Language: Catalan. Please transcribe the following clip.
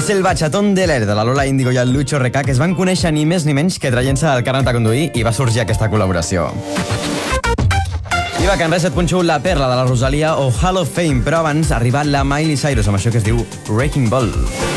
ser el bachatón de l'aire de la Lola Índigo i el Lucho Recá, que es van conèixer ni més ni menys que traient-se el carnet a conduir, i va sorgir aquesta col·laboració. I va, que en res et punxo La Perla de la Rosalia o Hall of Fame, però abans ha arribat la Miley Cyrus amb això que es diu Wrecking Ball.